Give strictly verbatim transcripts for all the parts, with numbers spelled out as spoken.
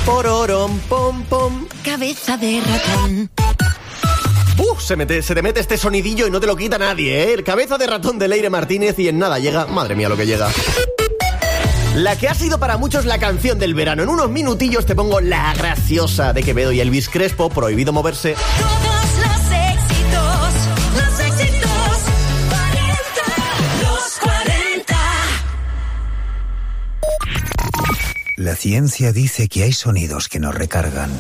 Pororón, pom, pom. Cabeza de ratón. Uh, se, mete, se te mete este sonidillo y no te lo quita nadie, ¿eh? El Cabeza de ratón de Leire Martínez y en nada llega... Madre mía lo que llega. La que ha sido para muchos la canción del verano. En unos minutillos te pongo La Graciosa de Quevedo y Elvis Crespo, Prohibido Moverse. Todos los éxitos, los éxitos, cuarenta, los cuarenta. La ciencia dice que hay sonidos que nos recargan.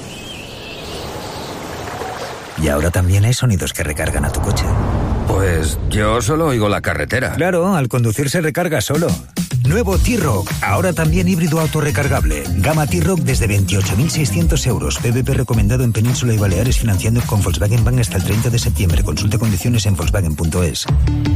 Y ahora también hay sonidos que recargan a tu coche. Pues yo solo oigo la carretera. Claro, al conducir se recarga solo. Nuevo T-Roc, ahora también híbrido autorrecargable. Gama T-Roc desde veintiocho mil seiscientos euros. P V P recomendado en Península y Baleares, financiando con Volkswagen Bank hasta el treinta de septiembre. Consulta condiciones en volkswagen punto es.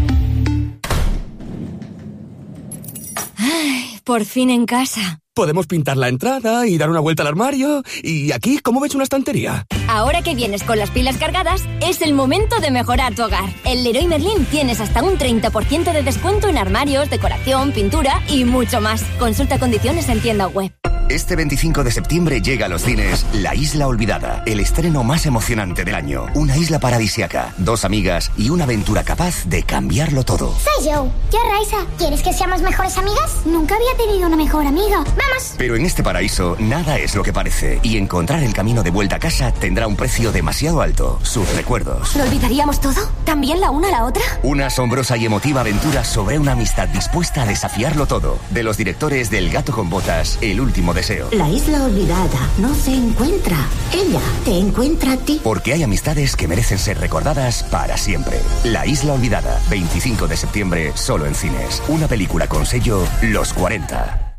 Ay, por fin en casa. Podemos pintar la entrada y dar una vuelta al armario. Y aquí, ¿cómo ves una estantería? Ahora que vienes con las pilas cargadas, es el momento de mejorar tu hogar. En Leroy Merlin tienes hasta un treinta por ciento de descuento en armarios, decoración, pintura y mucho más. Consulta condiciones en tienda web. Este veinticinco de septiembre llega a los cines La Isla Olvidada, el estreno más emocionante del año. Una isla paradisíaca, dos amigas y una aventura capaz de cambiarlo todo. Soy Joe. Yo Raisa. ¿Quieres que seamos mejores amigas? Nunca había tenido una mejor amiga. ¡Vamos! Pero en este paraíso nada es lo que parece y encontrar el camino de vuelta a casa tendrá un precio demasiado alto. Sus recuerdos. ¿Lo olvidaríamos todo? ¿También la una a la otra? Una asombrosa y emotiva aventura sobre una amistad dispuesta a desafiarlo todo. De los directores de El Gato con Botas, El Último Deseo. La isla olvidada no se encuentra. Ella te encuentra a ti. Porque hay amistades que merecen ser recordadas para siempre. La Isla Olvidada, veinticinco de septiembre, solo en cines. Una película con sello Los cuarenta.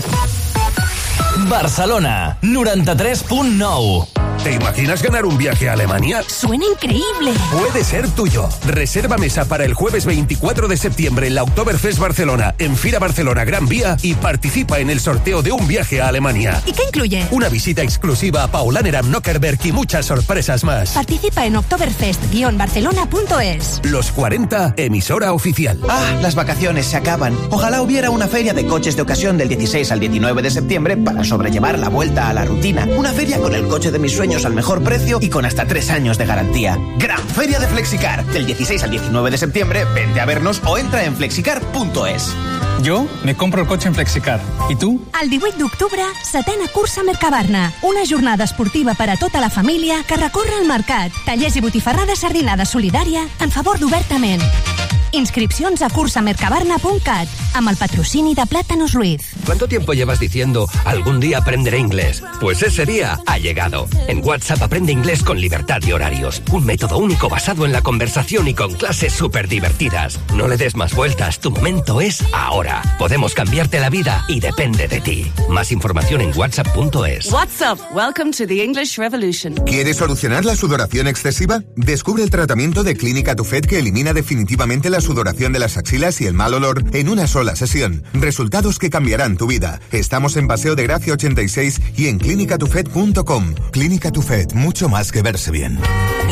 Barcelona, noranta-tres punt nou. ¿Te imaginas ganar un viaje a Alemania? ¡Suena increíble! Puede ser tuyo. Reserva mesa para el jueves veinticuatro de septiembre en la Oktoberfest Barcelona, en Fira Barcelona Gran Vía, y participa en el sorteo de un viaje a Alemania. ¿Y qué incluye? Una visita exclusiva a Paulaner Nockerberg y muchas sorpresas más. Participa en oktoberfest guion barcelona punto es. Los cuarenta, emisora oficial. Ah, las vacaciones se acaban. Ojalá hubiera una feria de coches de ocasión del dieciséis al diecinueve de septiembre para sobrellevar la vuelta a la rutina. Una feria con el coche de mis sueños al mejor precio y con hasta tres años de garantía. Gran Feria de Flexicar. Del dieciséis al diecinueve de septiembre, vente a vernos o entra en flexicar punto es. Jo me compro el cotxe en Flexicar. I tu? El divuit d'octubre, setena cursa Mercabarna. Una jornada esportiva per a tota la família que recorre el mercat. Tallers i botifarrada sardinada solidària en favor d'Obertament. Inscripcions a cursa mercabarna punt cat amb el patrocini de Plátanos Ruiz. ¿Cuánto tiempo llevas diciendo algún día aprenderé inglés? Pues ese día ha llegado. En WhatsApp aprende inglés con libertad de horarios. Un método único basado en la conversación y con clases súper divertidas. No le des más vueltas, tu momento es ahora. Podemos cambiarte la vida y depende de ti. Más información en whatsapp punto es. WhatsApp, welcome to the English Revolution. ¿Quieres solucionar la sudoración excesiva? Descubre el tratamiento de Clínica Tufet que elimina definitivamente la sudoración de las axilas y el mal olor en una sola sesión. Resultados que cambiarán tu vida. Estamos en Paseo de Gracia ochenta y seis y en clínica tufet punto com. Clínica Tufet, mucho más que verse bien.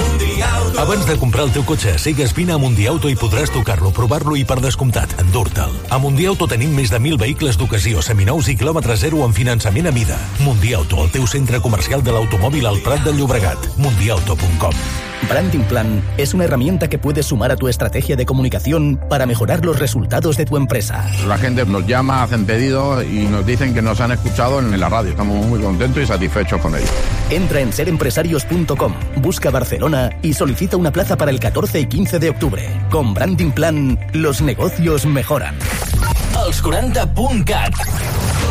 Abans de comprar el teu cotxe, sigues vine a Mundiauto i podràs tocar-lo, provar-lo i, per descomptat, endur-te'l. A Mundiauto tenim més de mil vehicles d'ocasió, seminous i quilòmetre zero amb finançament a mida. Mundiauto, el teu centre comercial de l'automòvil al Prat del Llobregat. mundiauto punt com. Branding Plan es una herramienta que puedes sumar a tu estrategia de comunicación para mejorar los resultados de tu empresa. La gente nos llama, hacen pedidos y nos dicen que nos han escuchado en la radio. Estamos muy contentos y satisfechos con ello. Entra en ser empresarios punto com, busca Barcelona y solicita una plaza para el catorce y quince de octubre. Con Branding Plan, los negocios mejoran. Els quaranta punt cat.